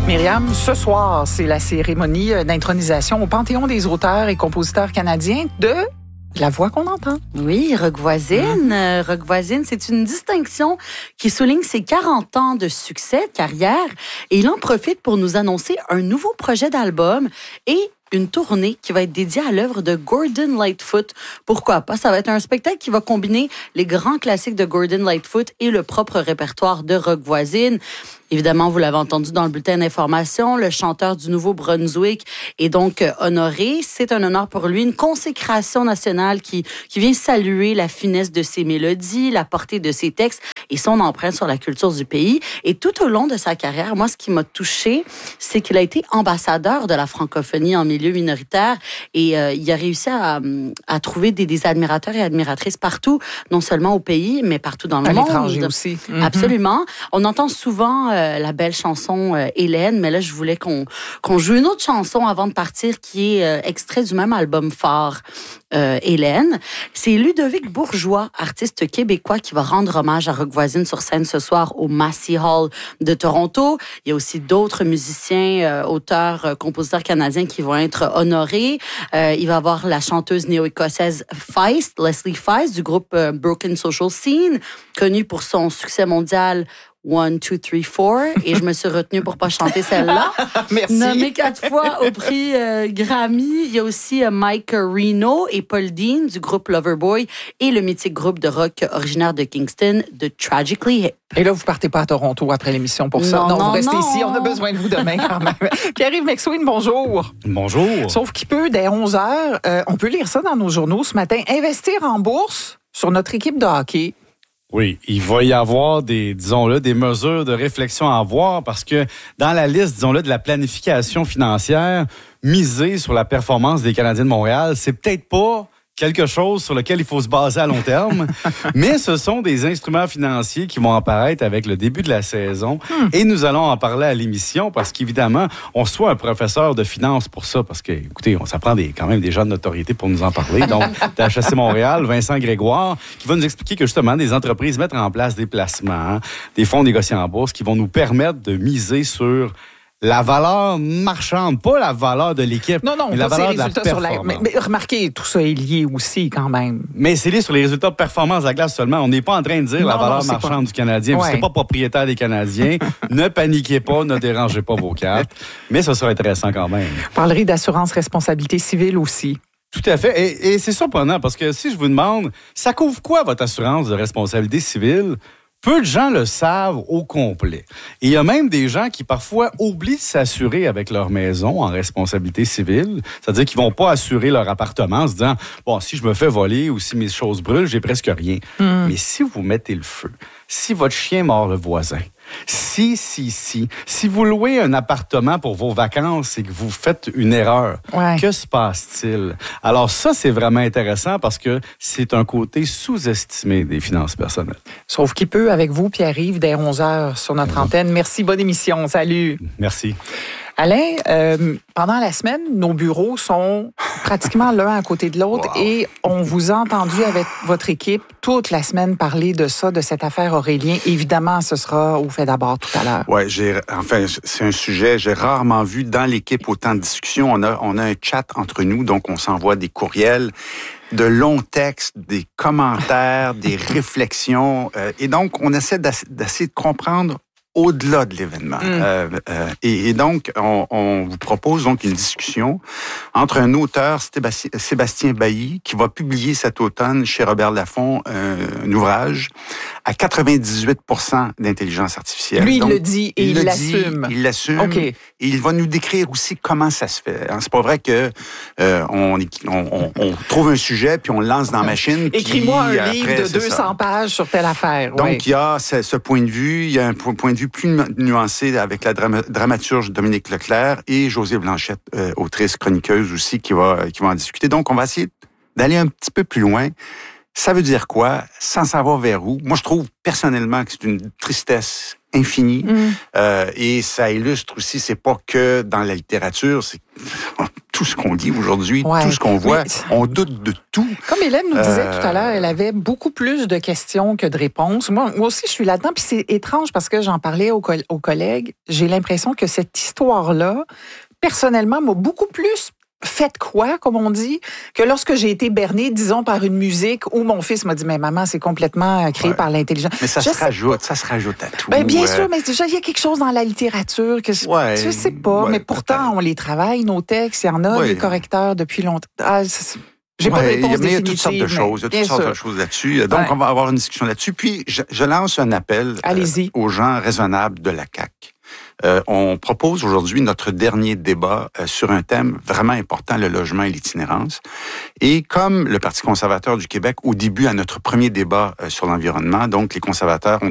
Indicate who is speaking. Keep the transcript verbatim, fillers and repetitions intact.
Speaker 1: Myriam, ce soir, c'est la cérémonie d'intronisation au Panthéon des auteurs et compositeurs canadiens de La Voix qu'on entend.
Speaker 2: Oui, Rock Voisine. Mmh. Rock Voisine, c'est une distinction qui souligne ses quarante ans de succès, de carrière, et il en profite pour nous annoncer un nouveau projet d'album et une tournée qui va être dédiée à l'œuvre de Gordon Lightfoot. Pourquoi pas? Ça va être un spectacle qui va combiner les grands classiques de Gordon Lightfoot et le propre répertoire de Rock Voisine. Évidemment, vous l'avez entendu dans le bulletin d'information, le chanteur du Nouveau-Brunswick est donc honoré. C'est un honneur pour lui, une consécration nationale qui, qui vient saluer la finesse de ses mélodies, la portée de ses textes et son empreinte sur la culture du pays. Et tout au long de sa carrière, moi, ce qui m'a touchée, c'est qu'il a été ambassadeur de la francophonie en milieu minoritaire et euh, il a réussi à, à trouver des, des admirateurs et admiratrices partout, non seulement au pays, mais partout dans le
Speaker 1: à
Speaker 2: monde.
Speaker 1: À l'étranger aussi. Mm-hmm.
Speaker 2: Absolument. On entend souvent euh, la belle chanson euh, Hélène, mais là, je voulais qu'on, qu'on joue une autre chanson avant de partir qui est euh, extrait du même album phare, euh, Hélène. C'est Ludovic Bourgeois, artiste québécois, qui va rendre hommage à Rock Voisine sur scène ce soir au Massey Hall de Toronto. Il y a aussi d'autres musiciens, euh, auteurs, euh, compositeurs canadiens qui vont être honorés. Euh, il va y avoir la chanteuse néo-écossaise Feist, Leslie Feist, du groupe euh, Broken Social Scene, connue pour son succès mondial One, two, three, four. Et je me suis retenue pour pas chanter celle-là.
Speaker 1: Merci.
Speaker 2: Nommée quatre fois au prix euh, Grammy. Il y a aussi euh, Mike Reno et Paul Dean du groupe Loverboy et le mythique groupe de rock originaire de Kingston, The Tragically Hip.
Speaker 1: Et là, vous partez pas à Toronto après l'émission pour ça.
Speaker 2: Non,
Speaker 1: non,
Speaker 2: non,
Speaker 1: vous restez
Speaker 2: non.
Speaker 1: ici. On a besoin de vous demain quand même. Pierre-Yves McSween, bonjour.
Speaker 3: Bonjour.
Speaker 1: Sauf qu'il peut, dès onze heures, euh, on peut lire ça dans nos journaux ce matin, investir en bourse sur notre équipe de hockey.
Speaker 3: Oui, il va y avoir des, disons-le, des mesures de réflexion à avoir parce que dans la liste, disons-le, de la planification financière, miser sur la performance des Canadiens de Montréal, c'est peut-être pas quelque chose sur lequel il faut se baser à long terme, mais ce sont des instruments financiers qui vont apparaître avec le début de la saison hmm. et nous allons en parler à l'émission parce qu'évidemment, on soit un professeur de finance pour ça parce que, écoutez, on s'apprend des, quand même des gens de notoriété pour nous en parler. Donc, de H E C Montréal, Vincent Grégoire, qui va nous expliquer que justement, des entreprises mettent en place des placements, des fonds négociés en bourse qui vont nous permettre de miser sur la valeur marchande, pas la valeur de l'équipe.
Speaker 1: Non, non,
Speaker 3: mais la
Speaker 1: pas
Speaker 3: valeur
Speaker 1: ses
Speaker 3: de la
Speaker 1: résultats sur la... Mais, mais remarquez, tout ça est lié aussi quand même.
Speaker 3: Mais c'est lié sur les résultats de performance à la glace seulement. On n'est pas en train de dire non, la valeur non, marchande pas... du Canadien. Ouais. Vous n'êtes pas propriétaire des Canadiens. Ne paniquez pas, ne dérangez pas vos cartes. Mais ça sera intéressant quand même.
Speaker 1: Vous parlerez d'assurance responsabilité civile aussi.
Speaker 3: Tout à fait. Et, et c'est surprenant parce que si je vous demande, ça couvre quoi votre assurance de responsabilité civile? Peu de gens le savent au complet. Et il y a même des gens qui, parfois, oublient de s'assurer avec leur maison en responsabilité civile. C'est-à-dire qu'ils vont pas assurer leur appartement en se disant « Bon, si je me fais voler ou si mes choses brûlent, j'ai presque rien. Mm. » Mais si vous mettez le feu, si votre chien mord le voisin, si, si, si, si vous louez un appartement pour vos vacances et que vous faites une erreur, ouais. que se passe-t-il? Alors ça, c'est vraiment intéressant parce que c'est un côté sous-estimé des finances personnelles.
Speaker 1: Sauf qu'il peut avec vous, Pierre-Yves, dès onze heures sur notre mmh. antenne. Merci, bonne émission. Salut.
Speaker 3: Merci.
Speaker 1: Alain, euh, pendant la semaine, nos bureaux sont pratiquement l'un à côté de l'autre wow. et on vous a entendu avec votre équipe toute la semaine parler de ça, de cette affaire Aurélien. Évidemment, ce sera au fait d'abord tout à l'heure.
Speaker 4: Oui, j'ai, enfin, c'est un sujet, j'ai rarement vu dans l'équipe autant de discussions. On a, on a un chat entre nous, donc on s'envoie des courriels, de longs textes, des commentaires, des réflexions. Euh, et donc, on essaie d'essayer de comprendre au-delà de l'événement. Mm. Euh, euh, et, et donc, on, on vous propose donc une discussion entre un auteur, Sébastien, Sébastien Bailly, qui va publier cet automne chez Robert Laffont euh, un ouvrage à quatre-vingt-dix-huit pour cent d'intelligence artificielle.
Speaker 1: Lui,
Speaker 4: donc,
Speaker 1: il le dit et il, il l'assume.
Speaker 4: Il l'assume.
Speaker 1: Okay.
Speaker 4: Et il va nous décrire aussi comment ça se fait. C'est pas vrai que euh, on, on, on trouve un sujet puis on le lance dans la machine.
Speaker 1: Écris-moi un
Speaker 4: après,
Speaker 1: livre de deux cents ça. pages sur telle affaire.
Speaker 4: Donc,
Speaker 1: oui.
Speaker 4: il y a ce, ce point de vue. Il y a un point de vue plus nuancé avec la drama, dramaturge Dominique Leclerc et Josée Blanchette, euh, autrice chroniqueuse aussi, qui va, qui va en discuter. Donc, on va essayer d'aller un petit peu plus loin. Ça veut dire quoi? Sans savoir vers où. Moi, je trouve personnellement que c'est une tristesse infinie. Mm. Euh, et ça illustre aussi, c'est pas que dans la littérature, c'est tout ce qu'on dit aujourd'hui,
Speaker 1: Ouais.
Speaker 4: tout ce qu'on voit,
Speaker 1: Mais...
Speaker 4: on doute de tout.
Speaker 1: Comme Hélène nous disait
Speaker 4: Euh...
Speaker 1: tout à l'heure, elle avait beaucoup plus de questions que de réponses. Moi, moi aussi, je suis là-dedans. Puis c'est étrange parce que j'en parlais aux, co- aux collègues. J'ai l'impression que cette histoire-là, personnellement, m'a beaucoup plus fait quoi, comme on dit, que lorsque j'ai été bernée, disons, par une musique où mon fils m'a dit, mais maman, c'est complètement créé
Speaker 4: Ouais.
Speaker 1: par l'intelligence.
Speaker 4: Mais ça
Speaker 1: je
Speaker 4: se
Speaker 1: sais...
Speaker 4: rajoute, ça se rajoute à tout.
Speaker 1: Ben, bien
Speaker 4: euh...
Speaker 1: sûr, mais déjà, il y a quelque chose dans la littérature que je,
Speaker 4: ouais,
Speaker 1: je sais pas,
Speaker 4: ouais,
Speaker 1: mais pourtant,
Speaker 4: peut-être.
Speaker 1: on les travaille, nos textes, il y en a
Speaker 4: Ouais.
Speaker 1: des correcteurs depuis longtemps. Ah, c'est... J'ai
Speaker 4: Ouais,
Speaker 1: pas de réponse
Speaker 4: il y a, mais il y a
Speaker 1: définitive.
Speaker 4: toutes sortes de choses, il y a toutes sortes
Speaker 1: sûr.
Speaker 4: de choses là-dessus. Donc,
Speaker 1: Ouais.
Speaker 4: on va avoir une discussion là-dessus. Puis, je, je lance un appel
Speaker 1: Allez-y.
Speaker 4: euh, aux gens raisonnables de la C A Q. Euh, on propose aujourd'hui notre dernier débat euh, sur un thème vraiment important, le logement et l'itinérance. Et comme le Parti conservateur du Québec, au début, à notre premier débat euh, sur l'environnement, donc les conservateurs ont